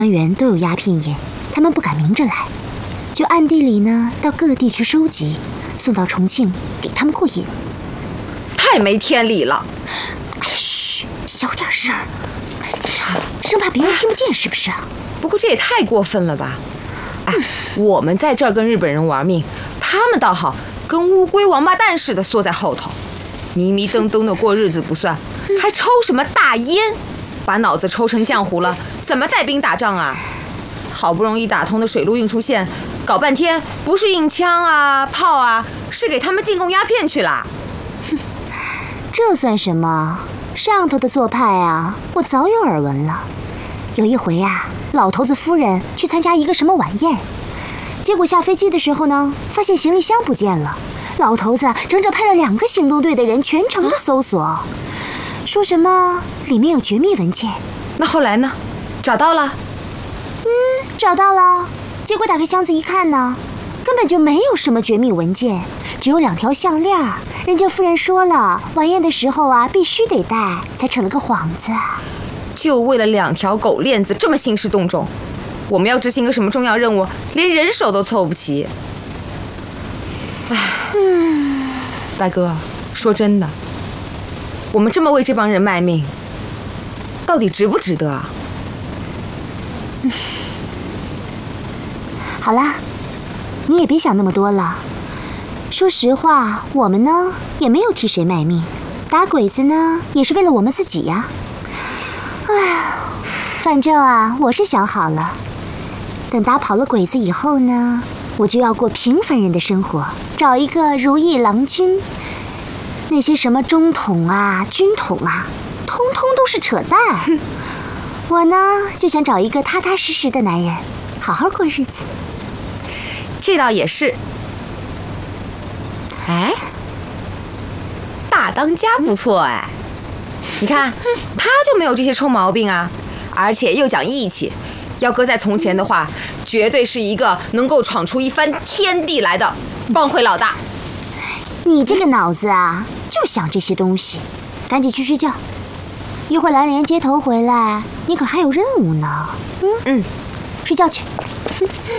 员都有鸦片烟，他们不敢明着来，就暗地里呢到各地去收集，送到重庆给他们过瘾。 太没天理了！ 哎，嘘，小点声儿，生怕别人听不见是不是啊？ 不过这也太过分了吧！哎，我们在这儿跟日本人玩命，他们倒好，跟乌龟王八蛋似的缩在后头，迷迷瞪瞪的过日子不算，还抽什么大烟，把脑子抽成浆糊了，怎么带兵打仗啊？好不容易打通的水路运输线，搞半天不是运枪啊、炮啊，是给他们进贡鸦片去啦。 这算什么？上头的做派啊，我早有耳闻了。有一回啊，老头子夫人去参加一个什么晚宴，结果下飞机的时候呢，发现行李箱不见了。老头子整整派了2个行动队的人全程的搜索，说什么里面有绝密文件。 那后来呢？找到了？ 找到了。结果打开箱子一看呢，根本就没有什么绝密文件，只有2条项链。人家夫人说了，晚宴的时候啊必须得戴，才扯了个幌子。 就为了2条狗链子这么兴师动众，我们要执行个什么重要任务，连人手都凑不齐。唉，大哥，说真的，我们这么为这帮人卖命，到底值不值得啊？ 好了，你也别想那么多了。说实话，我们呢也没有替谁卖命，打鬼子呢也是为了我们自己呀。哎呀，反正啊，我是想好了，等打跑了鬼子以后呢，我就要过平凡人的生活，找一个如意郎君。那些什么中统啊、军统啊，通通都是扯淡。我呢就想找一个踏踏实实的男人，好好过日子。 这倒也是。哎，大当家不错哎，你看他就没有这些臭毛病啊，而且又讲义气。要搁在从前的话，绝对是一个能够闯出一番天地来的帮会老大。 你这个脑子啊，就想这些东西，赶紧去睡觉。一会儿蓝莲接头回来，你可还有任务呢。睡觉去。